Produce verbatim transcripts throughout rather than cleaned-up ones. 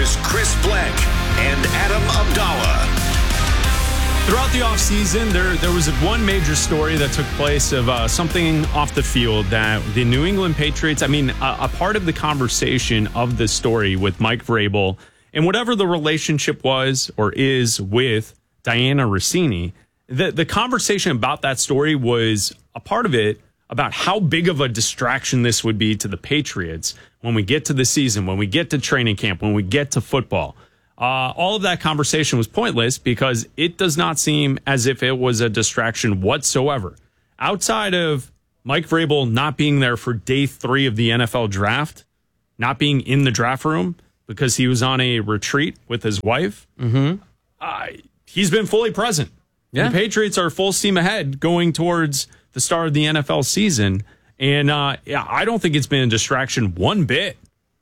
Here's Chris Blank and Adam Abdallah. Throughout the offseason, there there was one major story that took place of uh, something off the field that the New England Patriots, I mean, a, a part of the conversation of the story with Mike Vrabel and whatever the relationship was or is with Diana Russini, the, the conversation about that story was a part of it about how big of a distraction this would be to the Patriots when we get to the season, when we get to training camp, when we get to football. Uh, all of that conversation was pointless because it does not seem as if it was a distraction whatsoever. Outside of Mike Vrabel not being there for day three of the N F L draft, not being in the draft room because he was on a retreat with his wife, Mm-hmm. uh, he's been fully present. Yeah. The Patriots are full steam ahead going towards the start of the N F L season. And uh, yeah, I don't think it's been a distraction one bit.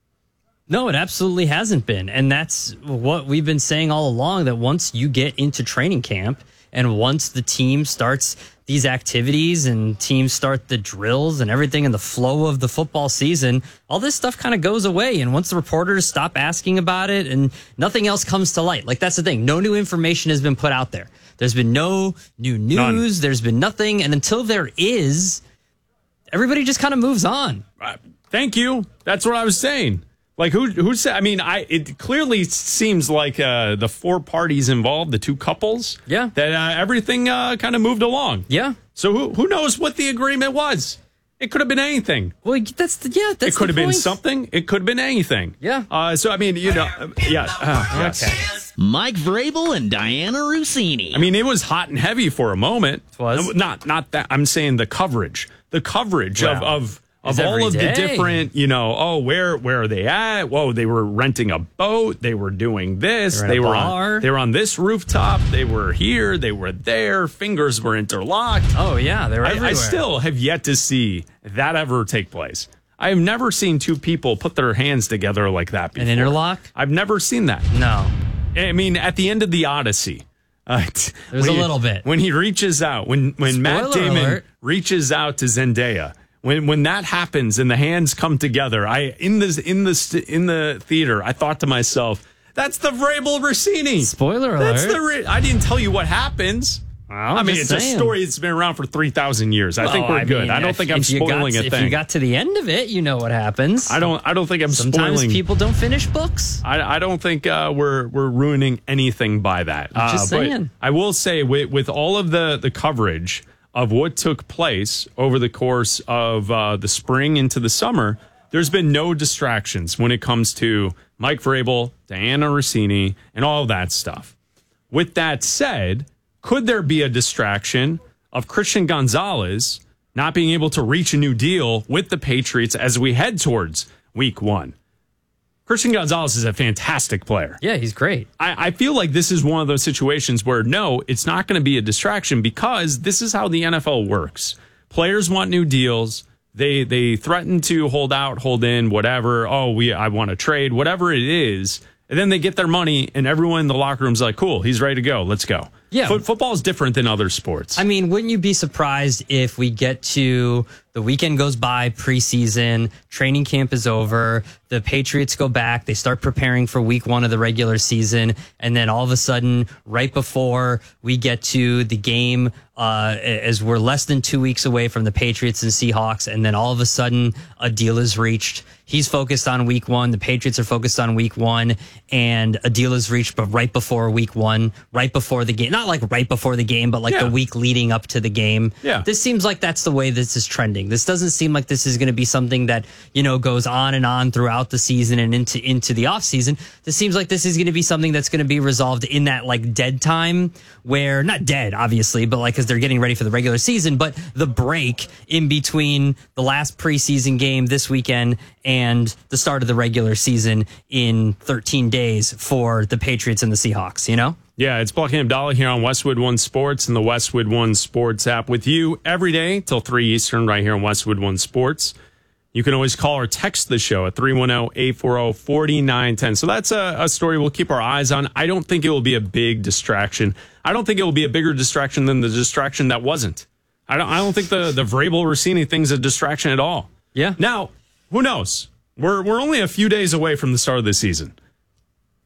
No, it absolutely hasn't been. And that's what we've been saying all along, that once you get into training camp and once the team starts these activities and teams start the drills and everything in the flow of the football season, all this stuff kind of goes away. And once the reporters stop asking about it and nothing else comes to light, like that's the thing. No new information has been put out there. There's been no new news. None. There's been nothing. And until there is, everybody just kind of moves on. Uh, thank you. That's what I was saying. Like, who who said, I mean, I it clearly seems like uh, the four parties involved, the two couples, yeah, that uh, everything uh, kind of moved along. Yeah. So who who knows what the agreement was? It could have been anything. Well, that's the, yeah, that's It could the have been point. something. It could have been anything. Yeah. Uh, so, I mean, you know, uh, yeah. Uh, yes. Okay. Mike Vrabel and Diana Russini. I mean, it was hot and heavy for a moment. It was. Not, not that. I'm saying the coverage. The coverage Wow. of... of Of It's all every of day. the different, you know, oh, where where are they at? Whoa, they were renting a boat. They were doing this. They're in They a were bar. on, they were on this rooftop. They were here. They were there. Fingers were interlocked. Oh, yeah, they were I, everywhere. I still have yet to see that ever take place. I have never seen two people put their hands together like that before. An interlock? I've never seen that. No. I mean, at the end of the Odyssey, uh, There's when a he- little bit. when he reaches out, when when Matt Spoiler Damon alert. reaches out to Zendaya. When when that happens and the hands come together, I in this in the st- in the theater, I thought to myself, "That's the Vrabel Rossini." Spoiler That's alert. the. Re- I didn't tell you what happens. Well, I mean, just it's saying. a story that's been around for three thousand years. I think Well, we're good. mean, I don't if- think I'm if you spoiling got, a If thing. you got to the end of it, you know what happens. I don't. I don't think I'm Sometimes spoiling. people don't finish books. I, I don't think uh, we're we're ruining anything by that. I'm just Uh, but saying. I will say with with all of the the coverage of what took place over the course of uh, the spring into the summer, there's been no distractions when it comes to Mike Vrabel, Diana Russini, and all of that stuff. With that said, could there be a distraction of Christian Gonzalez not being able to reach a new deal with the Patriots as we head towards week one? Christian Gonzalez is a fantastic player. Yeah, he's great. I, I feel like this is one of those situations where, no, it's not going to be a distraction because this is how the N F L works. Players want new deals. They they threaten to hold out, hold in, whatever. Oh, we I want to trade, whatever it is. And then they get their money and everyone in the locker room's like, cool, he's ready to go. Let's go. Yeah. Foot, football is different than other sports. I mean, wouldn't you be surprised if we get to the weekend goes by, preseason, training camp is over, the Patriots go back, they start preparing for week one of the regular season, and then all of a sudden, right before we get to the game, uh, as we're less than two weeks away from the Patriots and Seahawks, and then all of a sudden, a deal is reached. He's focused on week one. The Patriots are focused on week one, and a deal is reached, but right before week one, right before the game, not like right before the game, but like Yeah. the week leading up to the game. Yeah. This seems like that's the way this is trending. This doesn't seem like this is going to be something that, you know, goes on and on throughout the season and into, into the off season. This seems like this is going to be something that's going to be resolved in that like dead time where, not dead, obviously, but like, cause they're getting ready for the regular season, but the break in between the last preseason game this weekend and the start of the regular season in thirteen days for the Patriots and the Seahawks, you know? Yeah, it's Buckingham Dollar here on Westwood One Sports and the Westwood One Sports app with you every day till three Eastern right here on Westwood One Sports. You can always call or text the show at three one zero, eight four zero, four nine one zero. So that's a, a story we'll keep our eyes on. I don't think it will be a big distraction. I don't think it will be a bigger distraction than the distraction that wasn't. I don't I don't think the, the Vrabel Rossini thing's a distraction at all. Yeah. Now, who knows? We're we're only a few days away from the start of the season.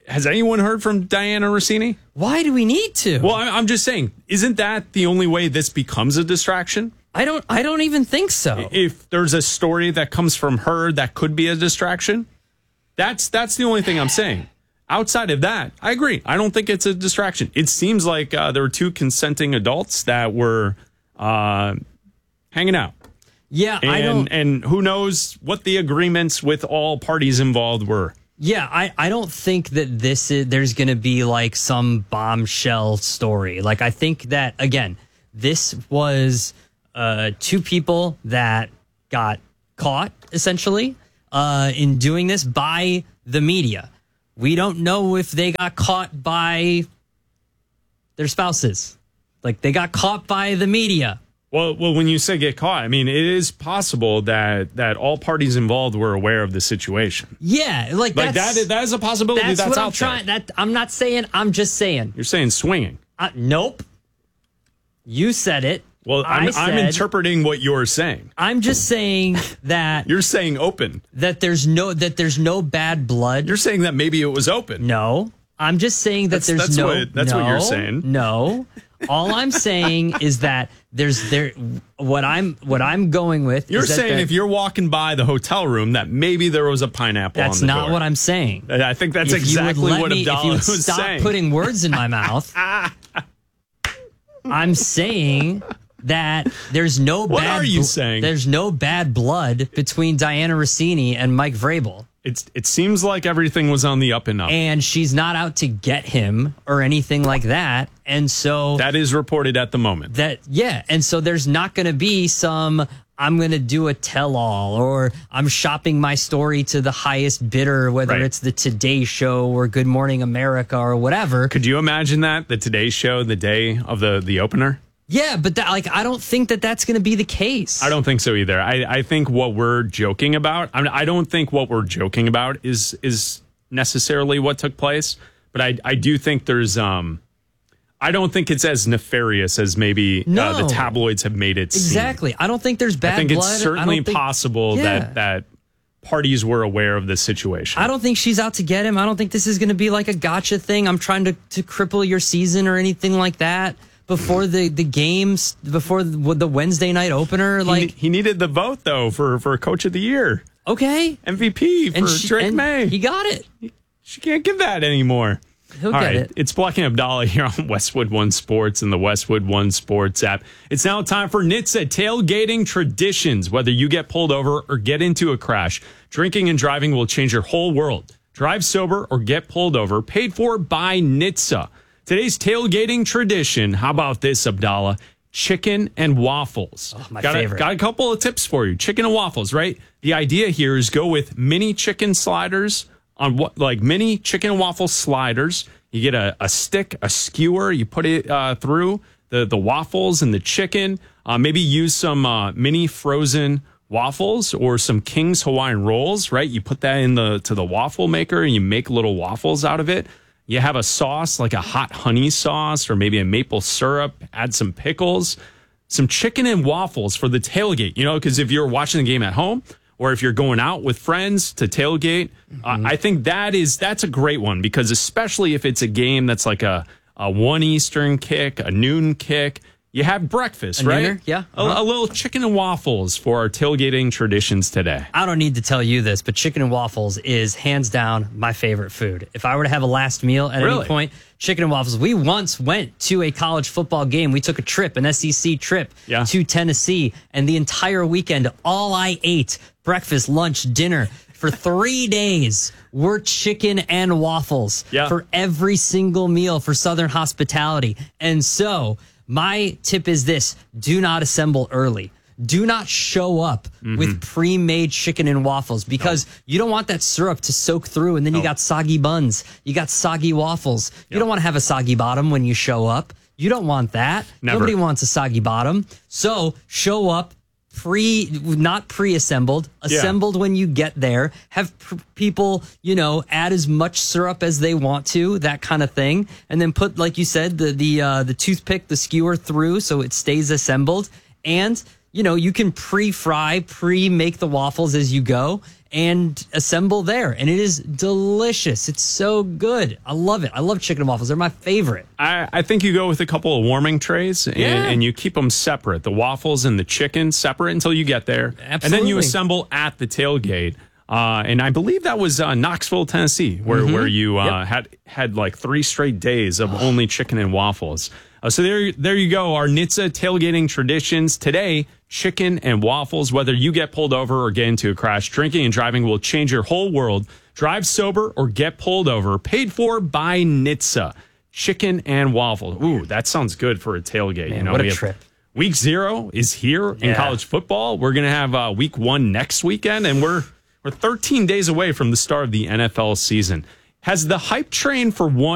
has anyone heard from Diana Rossini? Why do we need to? Well, I'm I'm just saying, isn't that the only way this becomes a distraction? I don't I don't even think so. If there's a story that comes from her that could be a distraction, that's that's the only thing I'm saying. Outside of that, I agree. I don't think it's a distraction. It seems like uh, there were two consenting adults that were uh, hanging out. Yeah, and, I don't. And who knows what the agreements with all parties involved were. Yeah, I, I don't think that this is, there's going to be like some bombshell story. Like, I think that, again, this was uh, two people that got caught, essentially, uh, in doing this by the media. We don't know if they got caught by their spouses. Like, they got caught by the media. Well, well, when you say get caught, I mean, it is possible that that all parties involved were aware of the situation. Yeah, like, Like that's, that, that is a possibility. that's, That's, what out I'm trying. there. That I'm not saying. I'm just saying. You're saying swinging. Uh, nope. You said it. Well, I'm, I said, I'm interpreting what you're saying. I'm just saying that You're saying open. that there's no that there's no bad blood. You're saying that maybe it was open. No, I'm just saying that That's- there's that's no. what- that's what no, you're saying. No, all I'm saying is that there's there. What I'm what I'm going with. You're is that saying there- if you're walking by the hotel room that maybe there was a pineapple that's on the not door. what I'm saying. I think that's If you would exactly let what me- Abdallah If you would was stop saying. putting words in my mouth, I'm saying that there's no What bad. are you bl- saying? There's no bad blood between Diana Rossini and Mike Vrabel. It's, it seems like everything was on the up and up. And she's not out to get him or anything like that. And so That is reported at the moment. that, yeah. And so there's not going to be some, I'm going to do a tell all or I'm shopping my story to the highest bidder, whether Right. it's the Today Show or Good Morning America or whatever. Could you imagine that? The Today Show, the day of the, the opener? Yeah, but that, like, I don't think that that's going to be the case. I don't think so either. I, I think what we're joking about, I mean, I don't think what we're joking about is is necessarily what took place, but I I do think there's um I don't think it's as nefarious as maybe No. uh, the tabloids have made it seem. Exactly. I don't think there's bad I think blood. it's I certainly don't think- possible Yeah. that that parties were aware of this situation. I don't think she's out to get him. I don't think this is going to be like a gotcha thing. I'm trying to, to cripple your season or anything like that before the, the games, before the, the Wednesday night opener. He, Like, he needed the vote though for for Coach of the Year, okay. M V P for And, she, Drake and May. he got it. She can't give that anymore. He'll All get right, it. it's Blocking Abdallah here on Westwood One Sports and the Westwood One Sports app. It's now time for N H T S A tailgating traditions. Whether you get pulled over or get into a crash, drinking and driving will change your whole world. Drive sober or get pulled over, paid for by N H T S A. Today's tailgating tradition, how about this, Abdallah? Chicken and waffles. Oh, my got favorite. A, got a couple of tips for you. Chicken and waffles, right? The idea here is go with mini chicken sliders on what, like mini chicken and waffle sliders. You get a, a stick, a skewer, you put it uh, through the, the waffles and the chicken. Uh, maybe use some uh, mini frozen waffles or some King's Hawaiian rolls, right? You put that in the to the waffle maker and you make little waffles out of it. You have a sauce, like a hot honey sauce or maybe a maple syrup, add some pickles, some chicken and waffles for the tailgate, you know, because if you're watching the game at home or if you're going out with friends to tailgate, mm-hmm. uh, I think that is, that's a great one because especially if it's a game that's like a, a one Eastern kick, a noon kick, you have breakfast, A right? nooner, yeah. A, Uh-huh. a little chicken and waffles for our tailgating traditions today. I don't need to tell you this, but chicken and waffles is hands down my favorite food. If I were to have a last meal at Really? any point, chicken and waffles. We once went to a college football game. We took a trip, an S E C trip Yeah. to Tennessee, and the entire weekend, all I ate, breakfast, lunch, dinner, for three days were chicken and waffles Yeah. for every single meal for Southern hospitality. And so my tip is this: do not assemble early. Do not show up Mm-hmm. with pre-made chicken and waffles because you don't want that syrup to soak through and then you got soggy buns. You got soggy waffles. You don't want to have a soggy bottom when you show up. You don't want that. Never. Nobody wants a soggy bottom. So show up pre, not pre-assembled, assembled when you get there. Have pr- people, you know, add as much syrup as they want to, that kind of thing. And then put, like you said, the, the, uh, the toothpick, the skewer through so it stays assembled. And, you know, you can pre-fry, pre-make the waffles as you go. and assemble there. And it is delicious. It's so good. I love it. I love chicken and waffles. They're my favorite. I, I think you go with a couple of warming trays and, Yeah. and you keep them separate. The waffles and the chicken separate until you get there. Absolutely. And then you assemble at the tailgate. Uh, and I believe that was uh, Knoxville, Tennessee, where, Mm-hmm. where you uh, had had like three straight days of only chicken and waffles. Uh, so there, there you go. Our N H T S A tailgating traditions today: chicken and waffles. Whether you get pulled over or get into a crash, drinking and driving will change your whole world. Drive sober or get pulled over. Paid for by N H T S A. Chicken and waffles. Ooh, that sounds good for a tailgate. Man, you know, what a we have- trip. Week zero is here in Yeah. college football. We're going to have uh, week one next weekend, and we're we're thirteen days away from the start of the N F L season. Has the hype train for one